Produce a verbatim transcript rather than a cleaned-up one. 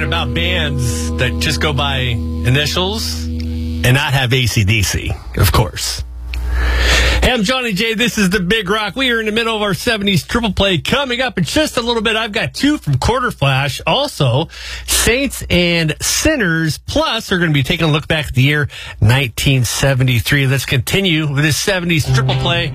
About bands that just go by initials and not have A C D C, of course. Hey, I'm Johnny J. This is The Big Rock. We are in the middle of our seventies triple play. Coming up in just a little bit, I've got two from Quarter Flash. Also, Saints and Sinners. Plus, we're going to be taking a look back at the year nineteen seventy-three. Let's continue with this seventies triple play.